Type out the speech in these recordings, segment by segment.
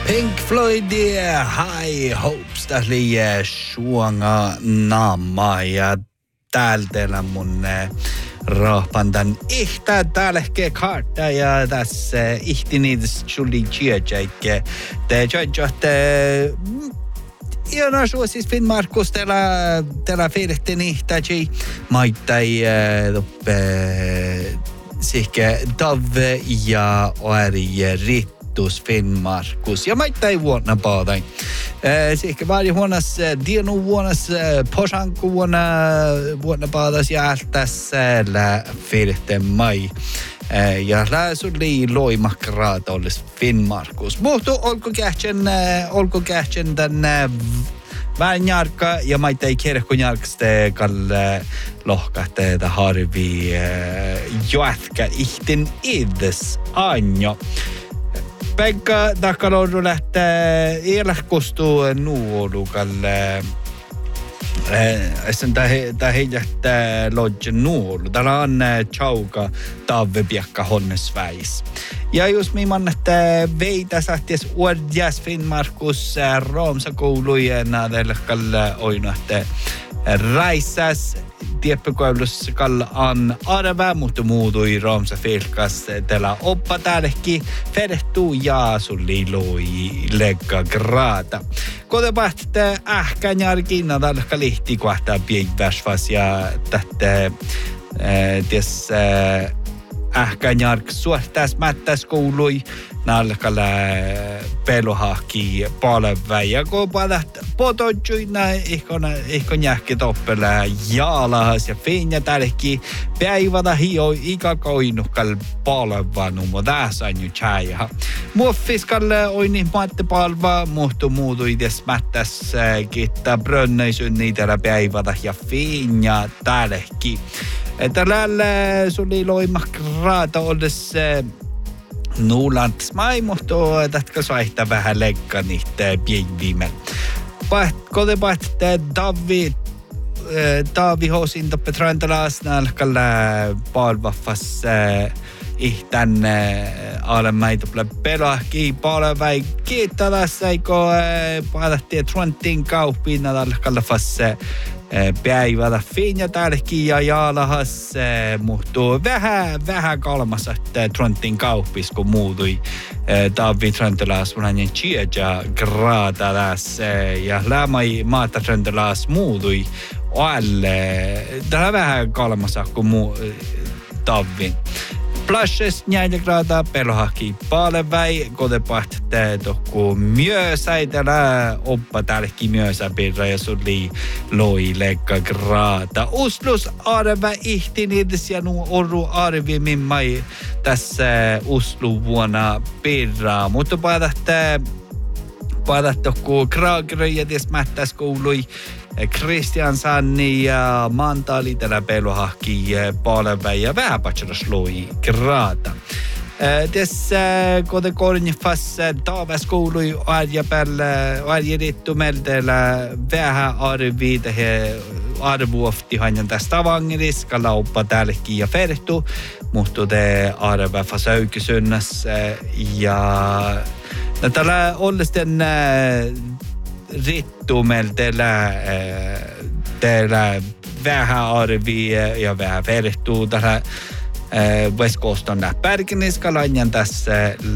Pink Floyd High Hopes. Tässä oli Suonga Naama ja täältä mun rahpantan ihtä tälke kartta ja tässä ihtiniides tuli tjejäikke. Te tjejätte Iona suosis Finnmarkus tällä fiirettiin ihtäji maittai sihke Tave ja Oari Rittus Finnmarkus ja maittai vuonna paadai. Sihke varje vuonnas dienu vuonnas posanku vuonna paadas ja altas lä fiirettiin mai. Ja läsuli loimakraat olisi Finnmarkus. Muhtu olko kähtsän tän väänjarka ja maittai kerkkonjarkste kalle lohkahte ta harvi joätkä ihtin ides anjo. Pekka takaloidu lähtee ielahkustu nuolu kalle sen tää heijähtää lodgen nuolu. Täällä on chauka tavvepiakka honnesväis. Ja jos me mannatte veitä sahties uudjas Finnmarkus Roomsa koulujen tällä oinohte raissas tieppäkoulussa kalla on arva, mutta muutui Roomsa filkas tällä oppa täälläkin ferehtuu ja sulli loi legga grata. Kotepahtää ähkänjarkiina tällä lihti kohtaa pienväsvas ja tätä ties ähkänjark suhtaas mättäs koului nalkalla pelohahki palvä ja kun palat pototjuina ihkon jähki toppela jaalahas ja finja tälläkin päivätä hio ikakoinukkal palvanumo tässä on jo chaja. Muoffiskalle oini maatte palva muutu ides mättäs kittää brönnöisyn niitä päivätä ja finja tälläkin. Tällä suli loimakraata ollessa nuulantis mai, mutta tätka saihtaa vähän leikkaa niitä pienviimellä. Kotepaht Davi hosin toppe trantalas nalkalla palvaffas ihtän alemmaita pelahki palvai kiittäläs eikö palattiin Trontin kauppiin nalkalla fasse päivällä finja tälläkin ja jaalahas muuttuu vähän kalmassa Trontin kauppis kun muutui Davi Trantalas vunainen tjeja graatalas ja lämai maata Trantalas muutui tällä vähän kalmassa kun Davin. Plashes 4 gradaa pelohaki palväi, kotepaht tokku myösäitälä oppa tälläkin myösäpirra ja suli loi lekka grada. Uslus arve ihtinides ja nu orru arvi mimmai tässä Uslu vuonna pirra. Mutta padat tokku Kragerö ties mättäs koului Kristiansanni ja Mantaali tällä pelohahki palvä ja vähän patsaras loi grata. Tässä kote kornifas taavas koului arja rittu meldellä vähän arvi tähän arvuoftihan tästä Stavangeris kalauppa täälläkin ja fertu, mutta te arva fasaukysynnas ja tällä ollisten rittumel teillä vähän arvi ja vähän ferehtuu tällä West Coaston Bergeniskalanjan tässä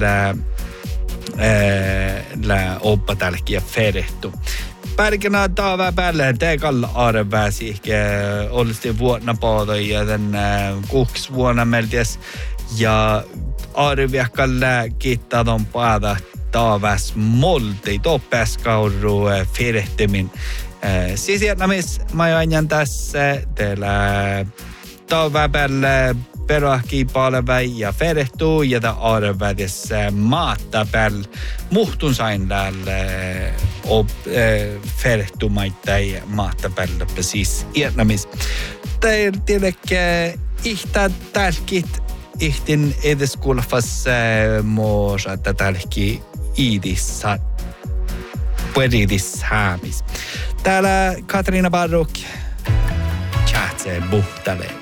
lä oppa tälläkin ja ferehtuu. Bergenä taavaa päälle teekalla arvää siikä ollisesti vuonna paada ja tämän 6 vuonna melties ja arviakalla kiittää ton paada taavas molti toppeskauru firehtimin. Sisiernamis majanjan tässä teillä taavaa päälle perahki palvei ja ferehtuu ja ta arvedessä maatta päälle muhtun sain täällä ferehtumaittai maatta päälle siis iernamis. Teille ihtä tälkit ihtin edeskulfas moosa tälki iidissa puedidis haamis. Täällä Katriina Barruk chatse buhtale.